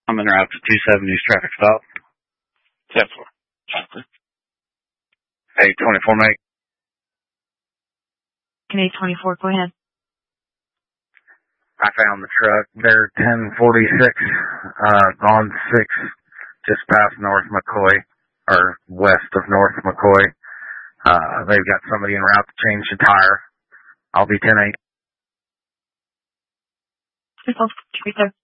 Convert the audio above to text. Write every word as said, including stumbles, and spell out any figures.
I'm en route to two seventy's traffic stop. ten four. Copy. eight twenty-four, mate. eight twenty-four, go ahead. I found the truck. They're ten forty-six, uh, on six, just past North McCoy, or west of North McCoy. Uh, they've got somebody en route to change the tire. I'll be ten eight. Right there.